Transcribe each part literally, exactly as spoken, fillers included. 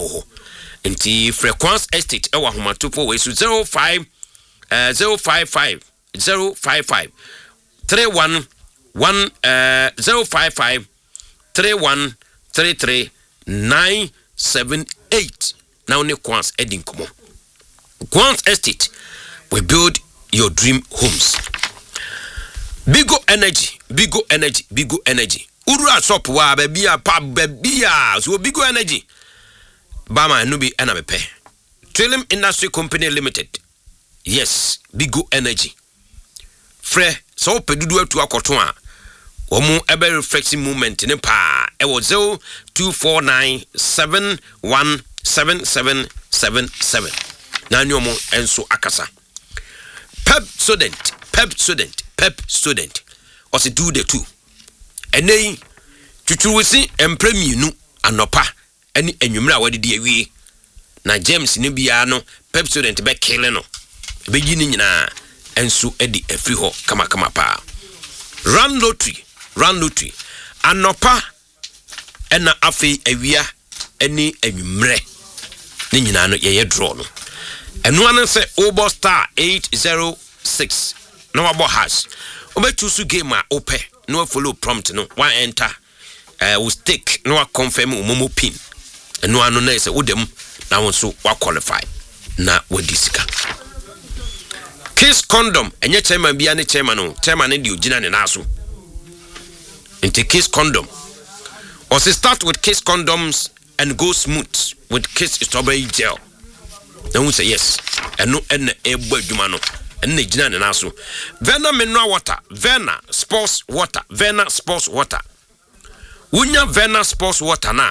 ewo nti frequency estate ewa homatofo we so zero five uh, zero five five zero five five three one one uh, zero five five three one three three nine seven eight. Now ne Kwans Edin Komo. Kwans Estate, we build your dream homes. Bigo energy, bigo energy, bigo energy. Ura shop wa bebia pa bebia so bigo energy. Bama nubi ena mepe. Trillium Industry Company Limited. Yes, bigo energy. Fre so pedudu atu akoto a omu ebe refreshing movement ne pa e wo zero two four nine seven one seven seven seven seven. Na nyomo enso akasa. Pep student, pep student, pep student. Ose do the two. Enei tutuwisi empremienu anopa eni enwumra wadidi awie. Na James ni bia no pep student be kele no. Be gini nyina enso edi afri ho kama kama pa. Run lottery, run lottery. Anopa ena afi awia eni enwumre. Ni nyina no ye draw no. Enu anu se Obo star eight zero six. No wabo hash. Obe choose game a ope. No follow prompt no. One enter. Uh, we stick. No confirm umomo pin. Enu anu na se udem na wonso wa qualify. Na wadisika. Kiss condom. Enye chairman bia ne chairman no. Chairman ne di ogina ne naso. Into Kiss condom. Or say start with Kiss condoms and go smooth with Kiss strawberry gel. Then we say yes. And no and ebo adwuma no. And ne gina ne naso. Vena mineral water, Vena sports water, Vena sports water. Unya Vena sports water na.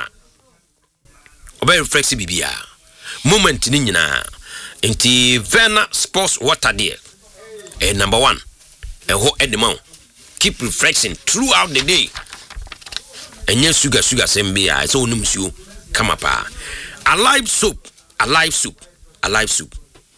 Obe reflex bibia. Moment ni nyina. Inti Vena sports water there. Eh number one. Eh ho edemon. Keep refreshing throughout the day. Enye sugar sugar sembia. So onum su kama pa. Alive soap, alive soup, alive soup.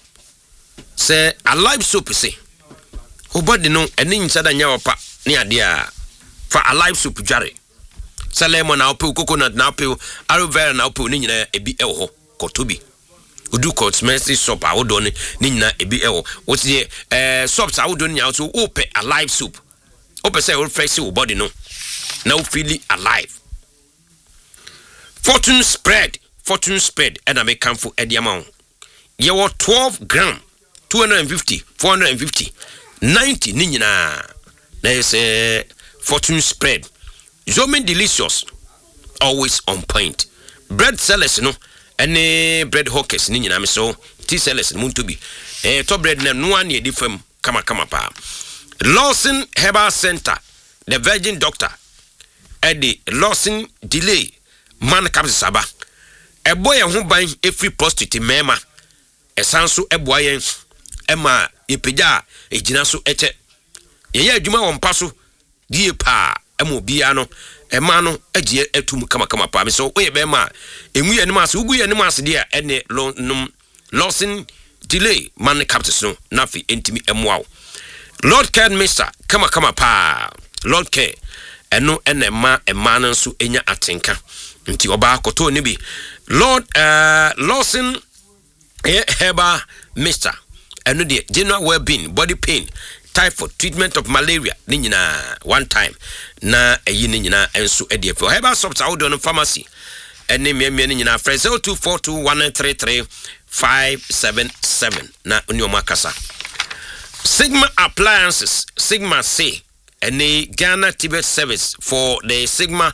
Say alive soap say. Obody no eni nsada nya opa ni ade a fa alive soup dware. Say lemon na ope coconut na ope aloe vera na ope ni nyina ebi e ho kotobi. Udu cosmetic soap a wodo ni nyina ebi e ho. Woti eh soaps a wodo nya so ope alive soup. Ope say o fresh your body no. Now feeling alive. Fortune spread, fortune spread and I make come for Eddie amount. You were twelve gram, two hundred fifty, four hundred fifty, ninety nina. There's a fortune spread. Zomin delicious, always on point. Bread sellers, no, any bread hawkers, nina, so tea sellers, moon to be. Eh, top bread, no one year different, kama kama pa. Lawson Herbal Center, the Virgin Doctor, Eddie Lawson Delay, man caps saba. A boy who buy a free prostitute mema, a sansu a boy, Emma, a peja, a ginasu ete. Ye juma on passo, dear pa, emo biano, a mano, a dear etum kama kama pa, so we bema, and we animas, we animas dear, any Lawson Delay, man caps no, nothing intimate and wow. Lord Care Mister, kama kama pa, Lord Care, eno ene ma emana nso enya atenka. Nti oba koto ni bi. Lord uh, Lawson Herbal Mister, eno de general well-being, body pain, typhoid, treatment of malaria, ni nyina one time. Na eyi ni nyina enso ede for Herbal Shops out on pharmacy. Ene me me ni nyina fresh zero two four two one nine three three five seven seven. Na onyo makasa. Sigma Appliances, Sigma C, and the Ghana Tibet Service for the Sigma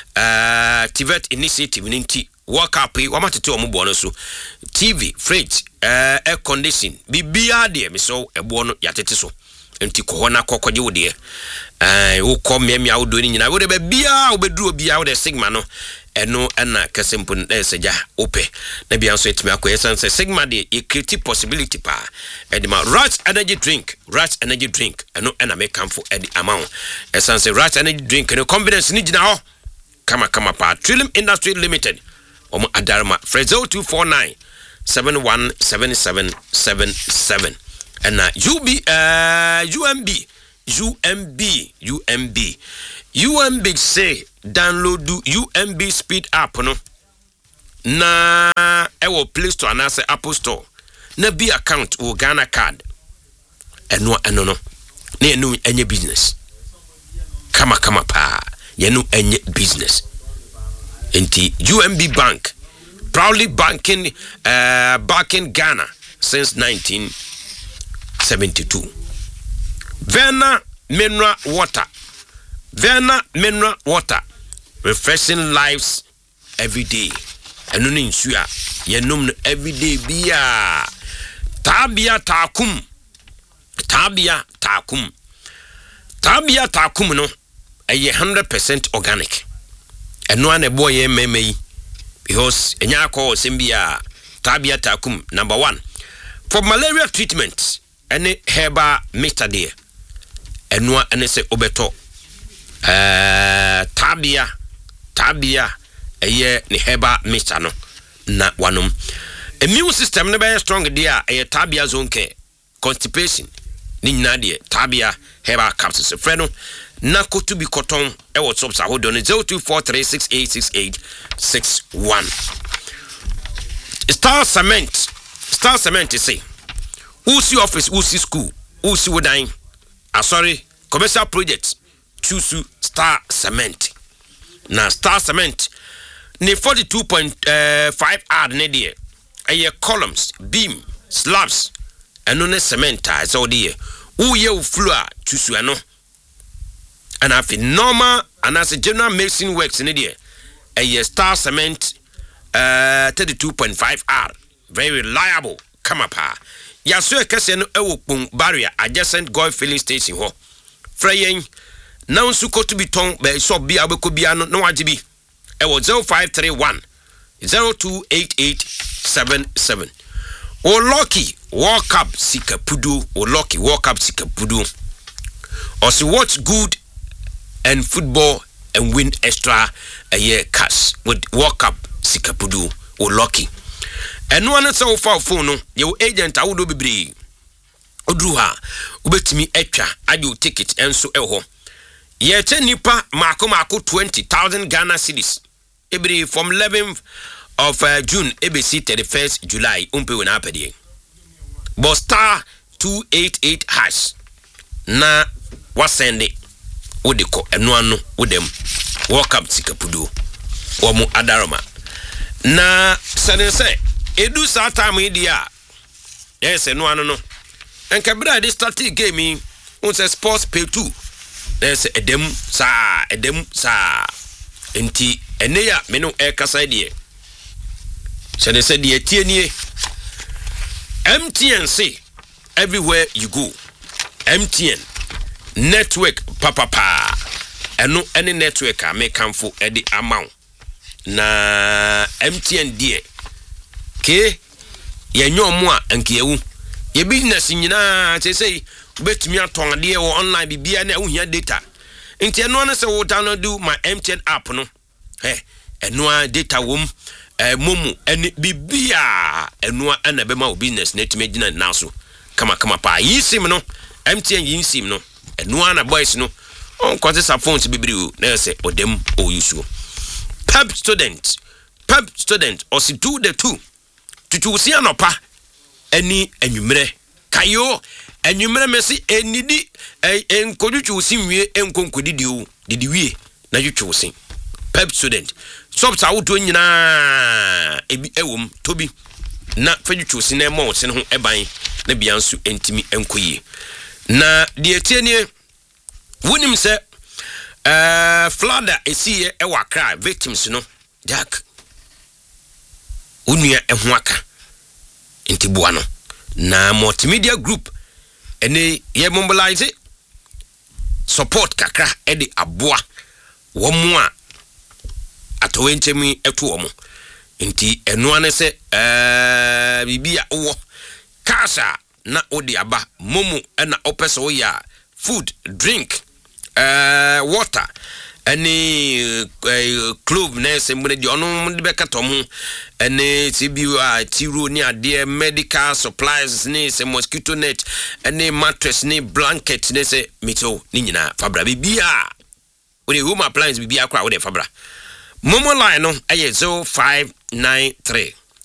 uh, Tibet Initiative. Ninti work up, wamati tu omu bono T V, fridge, uh, air condition, bibia de mi so e bono yatete so. Nti kohona kokoje wo de. Eh wo kom me me awodo ni nyina wo de bia wo beduro bia wo de Sigma no. Eno ana kasempun eseja ope na bia so etimi akoyesan say Sigma de e create possibility pa edima Rich energy drink Rich energy drink eno ana make am for edi amount esan say Rich energy drink no confidence ni gina ho kama kama pa Trillium Industry Limited omo adarma zero two four nine seven one seven seven seven seven and U B uh U M B U M B U M B U M B say download do U M B speed app no na ewo Play Store anase Apple Store na bi account wo Ghana card eno eno no na enu enye business kama kama pa yenu enye business enti U M B Bank proudly banking uh, back in Ghana since nineteen seventy-two. Verna Mineral Water. Verna Mineral Water. Refreshing lives every day. And no insua. Yenum every day bia. Tabia takum. Tabia takum. Tabia takum no. A hundred percent organic. And no one a boy meme. Because enya ko simbia Tabia takum number one. For malaria treatment, any herba mixture there. And no any say obeto. Uh, tabia, tabia, a year ni herba mixture no. Na wanum. Immune system never strong there. A tabia zone care. Constipation. Ni nadia tabia herba capsules. Freno. Na kotu bi cotton. E what's up? So hold on. zero two four three six eight six eight six one. Star Cement. Star Cement is say. Usi office, Usi school, Usi wodain. Ah sorry, commercial projects. Choose Star Cement. Now Star Cement. Ne forty-two point five R ne die. Aye columns, beam, slabs. Ano ne cement as all die. Uye u floor choose ano. And afi normal and as a general mason works ne die. Aye Star Cement uh thirty-two point five R. Very reliable. Come up. Yaso ekese no ewopon barrier adjacent Golf filling station ho. Freyen now nsu kotu bi ton be so bia abeko bia no na waje bi. Ewo zero five three one zero two eight eight seven seven. O lucky walk up sikapudu o lucky walk up sikapudu. Or see what's good and football and win extra a year cash with walk up sikapudu o lucky. And one is so far phone, your agent, I would do be Odruha, ubetimi etcha, I do ticket and so eho. Ye ten nipa, Marco Marco twenty thousand Ghana cedis. Every from eleventh of uh, June, A B C thirty-first July, umpe win apedi. But star two eight eight hash. Na wasende udiko and one with them. Walk up sikapudu. Wamu adaroma. Na sudden say. Edu sa time idia. Yes, no no no. And kabra this started gaming on say sports pay two. There's edem sa edem sa. Enti eneya menu e kasa die. So they said the tie nie. M T N say everywhere you go. M T N network papa pa. Eno any network a make am for e the amount. Na M T N die. Ke ye nyomo a anke ewu ye business nyina te say betumi aton ade wo online bibia na ehia data nti eno na se wo download do my M T N app no eh eno a data wom eh momo ene bibia eno a na be ma business na etime gina na so kama kama pa yisim no M T N yisim no eno a na boys no on kwase sa phones bibiri o na se odem o yusu pep student pep student or si do the two tutu si anopa eni enwumere kayo enwumere mesi enidi enkodutu si nwie enkonkodi o didi wie na twetwe si pep student sobs awuto nyina ebi ewom tobi na fadwetwe si na emo se ho eban na biansu entimi enkoyi na de etienie wonim se eh flooda esi e wakra victims no jack unia ehwaka entibuwa no na multimedia group ene ye mobilize support kakra edi aboa womu a atowenchemi etu omo enti eno ane se eh bibia wo kasa na odi aba momu ena opeso ya food drink uh, water any uh, club nurse mbone di ono mde beka tomu any tibiu a tiro ni ade medical supplies ni se mosquito net any mattress ni blanket ni se mito ni nyina fabra bibia we home appliance bibia kwa we fabra momo line no aye zero five nine three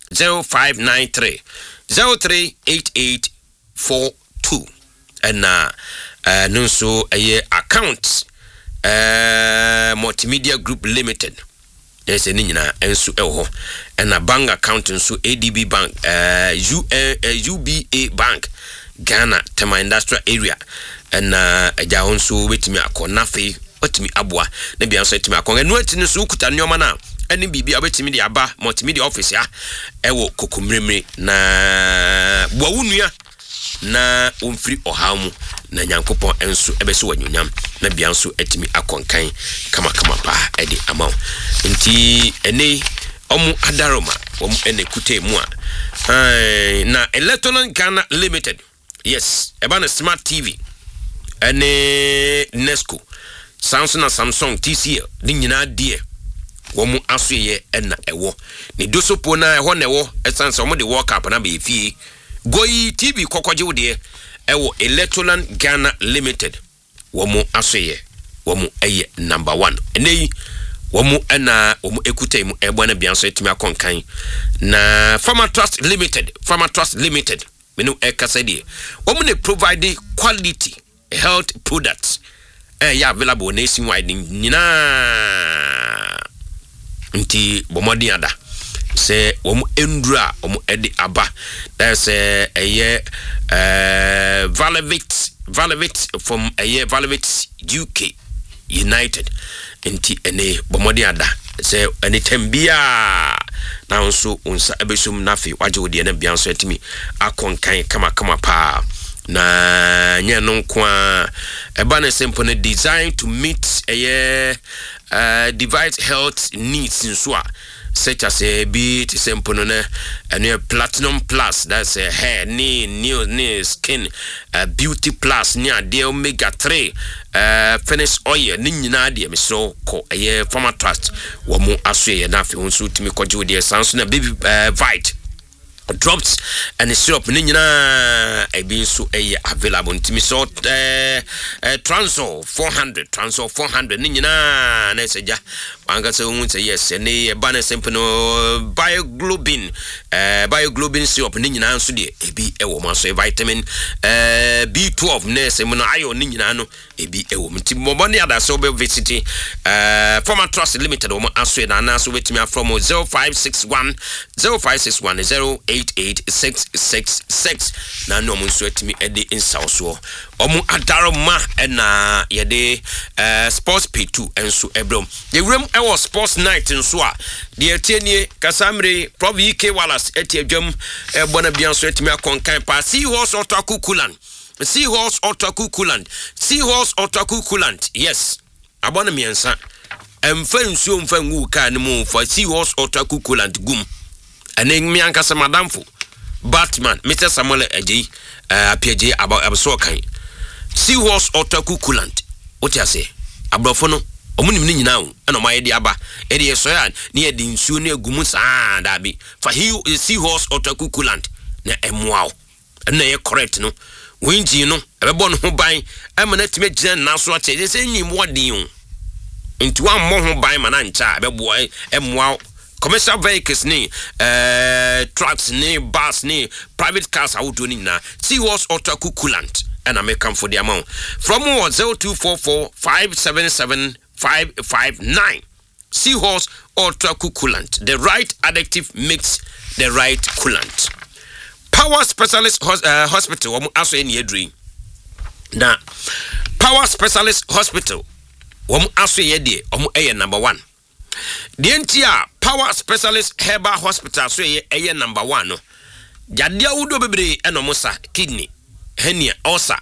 zero five nine three zero three eight eight four two. And uh, uh, no so a account uh, Multimedia Group Limited. There's a nina and so and a bank account so A D B Bank, uh, U, uh, U B A Bank, Ghana, Tema Industrial Area, and uh, a jaon so with me a cornafe, what me abwa, maybe I said to me a con and what in the Sukuta Nyomana, and be a bit me the Abba, Multimedia Office, ya, ewo kukumrimi na waunia. Na umfri ohamu na nyankopon enso ebeso wanyunyam na bia nso etimi akonkan kama kama pa edi amaw nti ene omu adaroma omu ene kute mu a na Electronic Ghana Limited, yes, eba na Smart T V ene Nesco Samsung na Samsung T C L ni nyina die womu asoye ena ewo ni dosopo na eho na ewo esanse omu de World Cup na be fie Goyi T V kokoje wode ewo Electronic Ghana Limited womu asoye womu eye number one enei womu ena womu ekutai mu ebwana bianso etimi akonkan na Farmer Trust Limited Farmer Trust Limited menu ekasadi womu ne provide quality health products eh ya available nationwide nyina nti bomodi ada se womu endura womu edi aba there's a a year uh Valevit Valevit from a year Valevit U K United nti ene bomodi ada se anytime bia na nso unsa ebesum nafi waje wodi na bia nso etimi akonkan kama kama pa na nya no kwa eba na simple na design to meet a year uh device health needs nso a such as a bit simple no and a platinum plus, that's a hair knee new knee skin uh, beauty plus near the omega three uh finish oil ninina de me so ko a Farmer Trust wo mu aso na fe won so timi koje de sanso na baby uh, vite drops and syrup ninina e bi so e available ntimi so uh, uh, Transol four hundred Transol four hundred ninina na seja anga se won say yes ne ba na simple no bioglobin uh, bioglobin syrup ninina so de e bi e wo ma so vitamin uh, B twelve na se mo no iron ninina no e bi e wo ntimi mo bone ada so be visit uh, Farmer Trust Limited wo aso na na so wetimi from zero five six one zero five six one zero eight eight six six six na no mun so etimi edi insauso omu adaroma na yede uh, sports P two enso ebrom the room e was sports night enso a de etienie kasamre prof E K Wallace etiadwam e bona bia so etimi akonkan pa Seahorse Otakukuland Seahorse Otakukuland Seahorse Otakukuland yes abona miensa emfa nsuo mfa ngu ka ne mu fa Seahorse Otakukuland gum ane mi ankasa madamfo Batman Mister Samuel Eji uh, apieje about abso kan Seahorse Otakukuland what you say abrofo no omunim ni nyina wo na ma yedi aba edi yeso ya ni yedi nsuo ne agumu saa da bi fa he Seahorse Otakukuland na emwao na ye correct no winji no ebebo no ho ban amana time gina na so ache je se nyim wodin nti wa mo ho ban mana ncha ebebo emwao commercial vehicles ni uh, trucks ni bus ni private cars are doing na Seahorse Otakukuland and I make come for the amount from zero two four four five seven seven five five nine Seahorse Otakukuland, the right additive makes the right coolant. Power Specialist hos uh, Hospital omu aso eni edri na Power Specialist Hospital omu aso yedie omu eye number one. The entire Power Specialist Herbal Hospital so ye eye number one no. Jadia udo bebre eno musa kidney hernia ulcer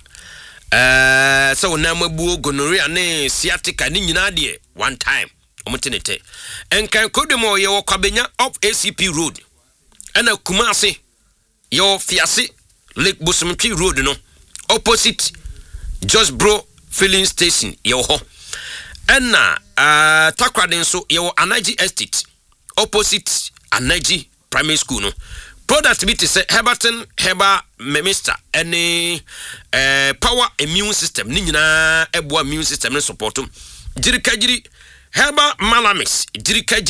eh so na mabuo gonorrhea ne sciatica ni nyina de one time omutenete enkan kodemo ye wo kwabenya up A C P road ena Kumasi yo fiase Lake Bosomtwi road no opposite Just Bro filling station yo ho ena uh, Takraden so yo Anaji Estate opposite Anaji Primary School no product bit is Herberton Herba Mister any uh, power immune system ni nyina eboa immune system ne support jirikajiri Herba Malamis jirikajiri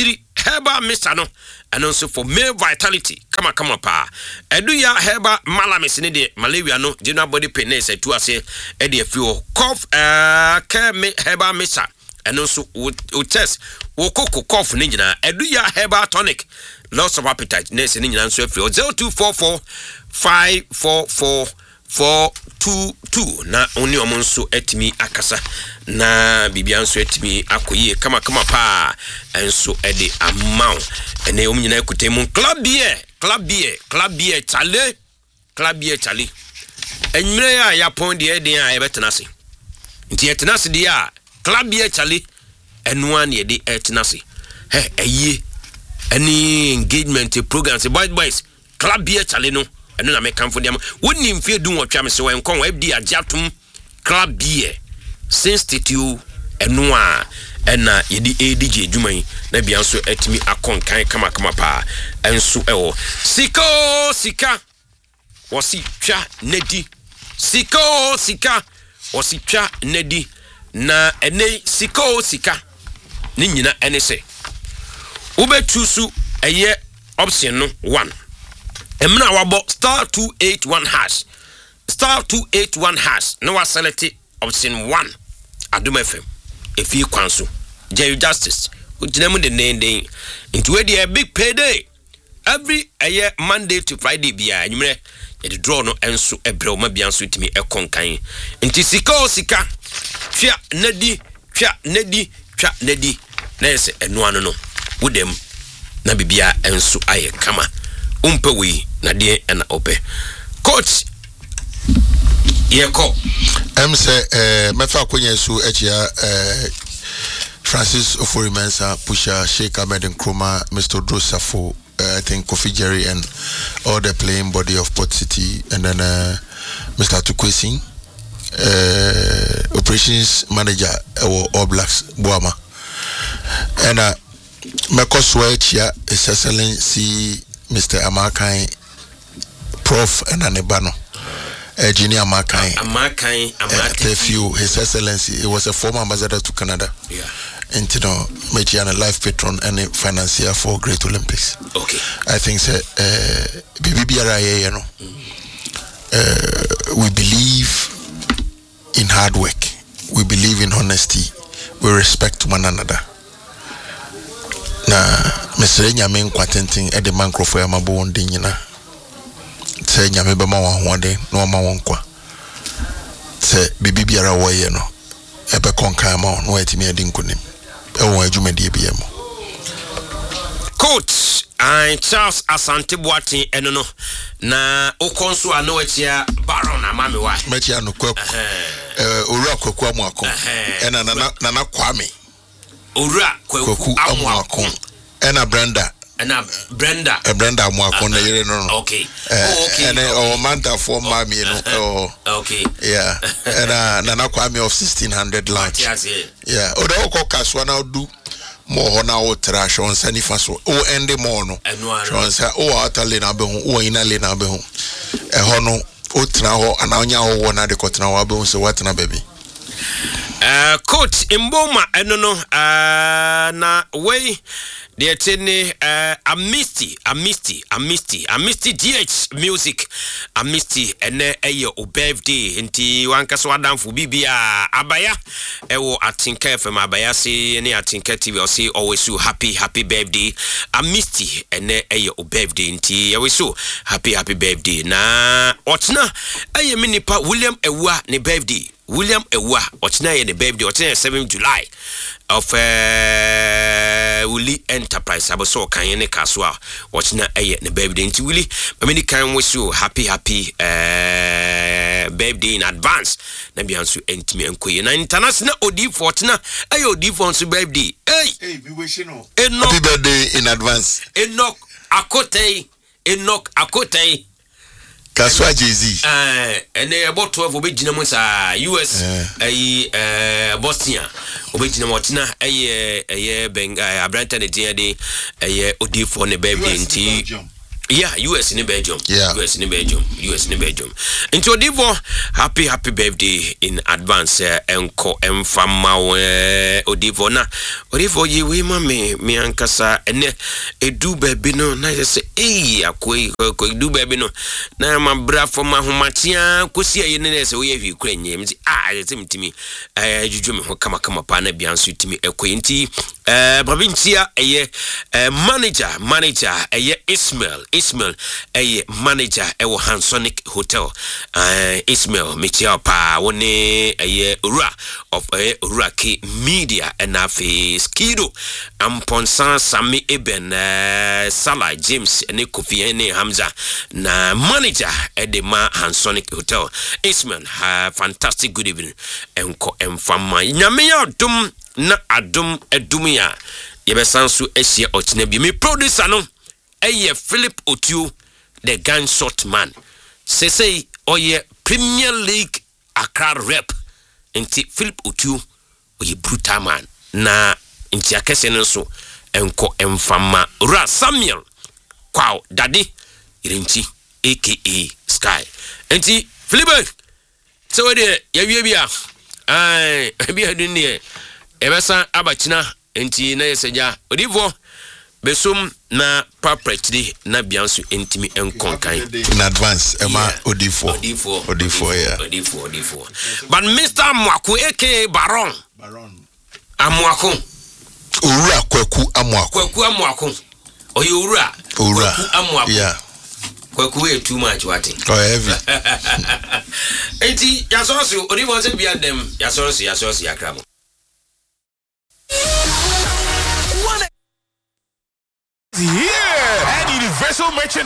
herbal mixture no and also for male vitality kama kama pa Eduya herbal malamis ne de malaria no general body pain is to ase e de fuel cough uh care herbal mixture and also we test we cook cough ne nyina Eduya herbal tonic loss of appetite ne se ne nyina nso afiri zero two four four five four four four two two na oni omonso etimi akasa na bibia nso etimi akoyie kama kama pa enso ede amount ene om nyina ekutemu club beer club beer club beer chale club beer chale enmire ya ya pon de eden a ebetenase nti etenase de a club beer chale eno an ye de etenase he eye any engagement programs boys boys club beer chale no eno na me kan for dem woni mfie du wotwa me se wen kon F D ajatum club beer sensitive eno a ena yedi A D J dwuman na bia nso etimi akonkan kama kama pa enso ewo sika sika wosi twa nedi sika sika wosi twa nedi na ene sika sika ni nyina ene se ubetusu eye option no one emna wabo star two eight one hash star two eight one hash no wa select option one Adum F M efi kwanso Jerry Justice ujinemu de nende into we a big payday every a year Monday to Friday bia anyumre ye the draw no enso ebre o ma bia nso timi ekonkan nti sika o sika twa nadi twa nadi twa nadi na ese eno ano no wudem na bibia enso aye kama umpe we na de na ope coach yeko em se eh mefa akonya su echia eh Francis Oforimensa Pusha Sheikh Ahmed Nkrumah Mister Drosafo uh, I think Kofi Jerry and all the playing body of Port City and then uh, Mister Tukwesin uh, operations manager uh, All Blacks Boama and uh Mekoswa echia His Excellency Mister Amakai Prof and Anebano Engineer Amakai Amakai Amakai His Excellency he was a former ambassador to Canada. Yeah. And you know, Mechiana life patron and a financier for Great Olympics. Okay. I think so uh B B B R I A, you know. Uh we believe in hard work. We believe in honesty. We respect one another. Na Mister Nyame kwatentin e de mankrofo ya mabo wonde nyina. Say Nyame be ma wa hoade no ma wonkwa. Say B B B R I A no. Ebe konka ma no etimi adi nkonim. Coach I Charles Asante Boateng eno no na okonso ano etia Baron amame wa metia no kwaku eh owura kwaku amuako ena nana nana Kwame owura kwaku amuako ena Brenda ena Brenda e Brenda amuako na yere no no okay oh okay ena o manta for mami no oh okay yeah ena nana Kwame of sixteen hundred lunch yeah odo ko kaswa na do mo na o trash on sani faso o ende mo no so say o atale na be ho o ina le na be ho e ho no o tra ho ana onya ho wo na de ko tra ho be ho se what na baby uh coach Mboma eno no uh na we the tene uh Amisty Amisty Amisty Amisty D H music Amisty ene eye o birthday nti wanka so adamfo bibia abaya ewo Atinka F M abaya se ne Atinka T V o say always so happy happy birthday Amisty ene eye o birthday nti we so happy happy birthday na otna eye minipa William Ewa ne birthday William Ewa otna ye ne birthday otna seventh July of uh, Willie Enterprise abaso kan ne kaswa watchna eye ne birthday nti Willie mamini kan wish you happy happy uh, birthday in advance na biansu entimi enkoye na international odi fortuna eye odi fonso birthday hey hey we wish no Enoch, happy birthday in advance Enoch Akotei Enoch Akotei Kaswa Jay-Z eh ene about twelve obegina mo sa U S eh eh Boston obegina mo tina eh eh benga abranta ne dia de eh odifo ne birthday nti Yeah, U S in Belgium. Yeah. U S in Belgium. U S in Belgium. Into Odivo, happy happy birthday in advance. Enko emfama Odivo na. Odivo ye we ma me me ankasa ene edu baby no na say eh akoi ko edu baby no na ma bra for ma homatia kosi aye ne say we hwi krenye mti ah yetimtimi eh juju me ho kama kama pa na bianso timi ekoi eh babintia eye manager manager eye Ismail Ismail eye manager ewo Hansonic Hotel uh, Ismail Michia pa woni eye ura of eye ura ki media na fe skido amponsan Sami Eben uh, Salah James ne Kofi ne Hamza na manager edema Hansonic Hotel Ismail uh, fantastic good evening enko emfama nyame ya dum na adum edumia yebesanso ehie ochine bi me producer no eye Philip Otuo the gunshot man say say oye Premier League Accra rep enti Philip Otuo oye brutal man na enti akese no so enko emfama Ra Samuel kwao dade irinti aka Sky enti Philip so we dey yawie bia ai bia dunne ebesa abachina enti na yeseja Odivo besum na papretri na biansu entimi enkonkan in advance ema yeah. Odivo Odivo Odivo yeah Odivo Odivo but Mister Mwaku aka Baron Baron Amwaku Owura Kwaku Amwaku Kwaku Amwaku oye Owura Owura Amwaku yeah Kwaku we too much what oh heavy enti yasoso Odivo say bia dem yasoso yasoso yakramo here at Universal Merchant